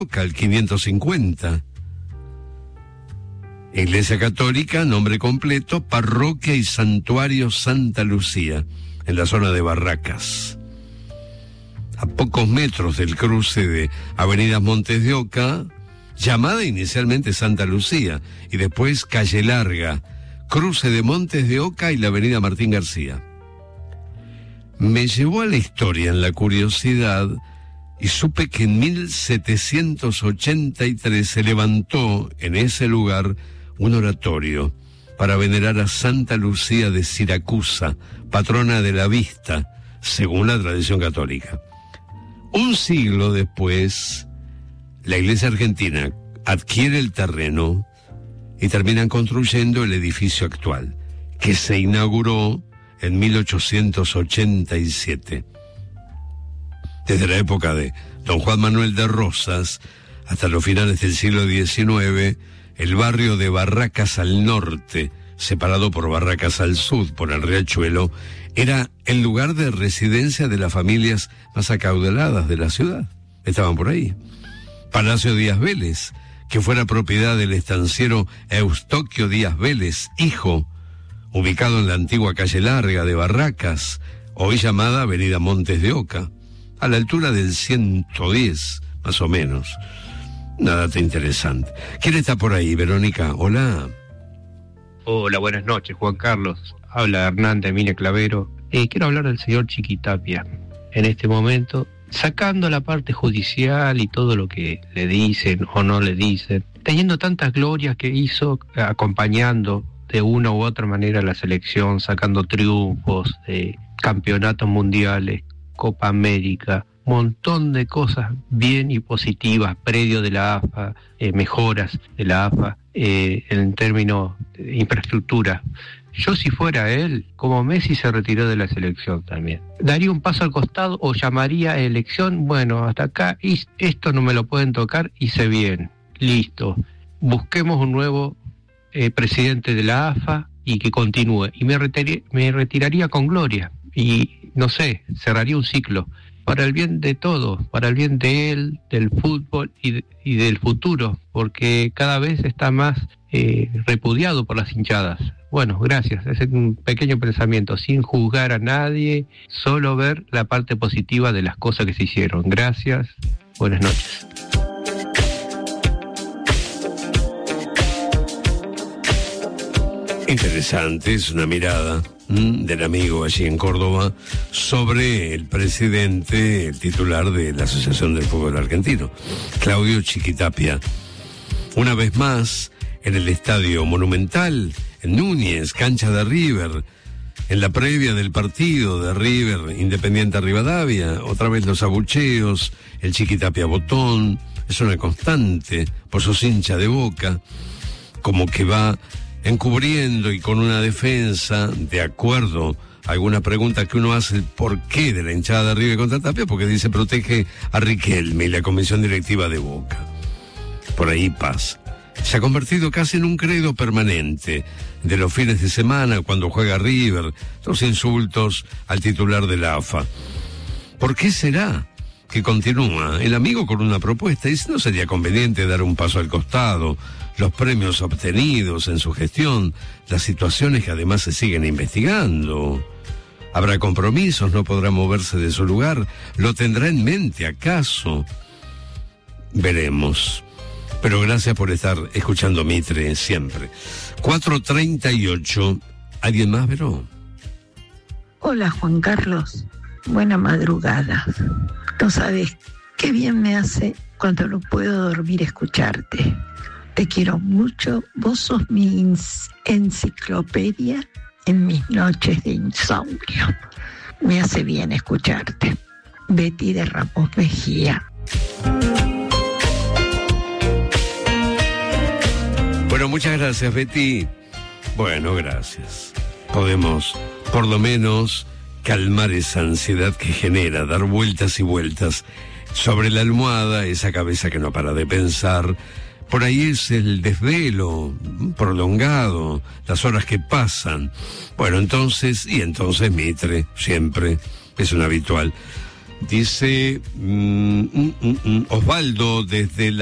al 550. Iglesia Católica, nombre completo, Parroquia y Santuario Santa Lucía, en la zona de Barracas. A pocos metros del cruce de Avenida Montes de Oca, llamada inicialmente Santa Lucía, y después Calle Larga, cruce de Montes de Oca y la Avenida Martín García. Me llevó a la historia en la curiosidad y supe que en 1783 se levantó en ese lugar un oratorio para venerar a Santa Lucía de Siracusa, patrona de la vista, según la tradición católica. Un siglo después, la Iglesia Argentina adquiere el terreno y terminan construyendo el edificio actual, que se inauguró en 1887. Desde la época de don Juan Manuel de Rosas hasta los finales del siglo XIX, el barrio de Barracas al norte, separado por Barracas al sur, por el Riachuelo, era el lugar de residencia de las familias más acaudaladas de la ciudad. Estaban por ahí. Palacio Díaz Vélez, que fuera propiedad del estanciero Eustoquio Díaz Vélez, hijo, ubicado en la antigua Calle Larga de Barracas, hoy llamada Avenida Montes de Oca, a la altura del 110, más o menos. Una data interesante. ¿Quién está por ahí, Verónica? Hola. Hola, buenas noches, Juan Carlos. Habla Hernán de Mine Clavero. Quiero hablar del señor Chiquitapia. En este momento, sacando la parte judicial y todo lo que le dicen o no le dicen, teniendo tantas glorias que hizo acompañando de una u otra manera la selección, sacando triunfos de campeonatos mundiales, Copa América, montón de cosas bien y positivas, predio de la AFA, mejoras de la AFA en términos de infraestructura. Yo, si fuera él, como Messi se retiró de la selección también, daría un paso al costado o llamaría a elección, bueno, hasta acá, y esto no me lo pueden tocar, hice bien, listo, busquemos un nuevo presidente de la AFA y que continúe, y me retiraría con gloria, y no sé, cerraría un ciclo, para el bien de todos, para el bien de él, del fútbol y del futuro, porque cada vez está más repudiado por las hinchadas. Bueno, gracias, es un pequeño pensamiento, sin juzgar a nadie, solo ver la parte positiva de las cosas que se hicieron. Gracias, buenas noches. Interesante, es una mirada del amigo allí en Córdoba sobre el presidente, el titular de la Asociación del Fútbol Argentino, Claudio Chiquitapia. Una vez más, en el Estadio Monumental, en Núñez, cancha de River, en la previa del partido de River Independiente Rivadavia, otra vez los abucheos, el Chiquitapia botón, es una constante por sus hinchas de Boca, como que va encubriendo y con una defensa, de acuerdo a alguna pregunta que uno hace, el porqué de la hinchada de River contra Tapia, porque dice protege a Riquelme y la comisión directiva de Boca. Por ahí pasa. Se ha convertido casi en un credo permanente de los fines de semana cuando juega River, los insultos al titular de la AFA. ¿Por qué será que continúa el amigo con una propuesta? Y si no sería conveniente dar un paso al costado, los premios obtenidos en su gestión, las situaciones que además se siguen investigando. ¿Habrá compromisos? ¿No podrá moverse de su lugar? ¿Lo tendrá en mente acaso? Veremos. Pero gracias por estar escuchando Mitre siempre. 4:38. ¿Alguien más, Veró? Hola, Juan Carlos. Buena madrugada. No sabes qué bien me hace cuando no puedo dormir escucharte. Te quiero mucho. Vos sos mi enciclopedia en mis noches de insomnio. Me hace bien escucharte. Betty de Ramos Mejía. Bueno, muchas gracias, Betty. Bueno, gracias. Podemos, por lo menos, calmar esa ansiedad que genera, dar vueltas y vueltas sobre la almohada, esa cabeza que no para de pensar. Por ahí es el desvelo prolongado, las horas que pasan. Bueno, entonces Mitre, siempre, es un habitual. Dice Osvaldo desde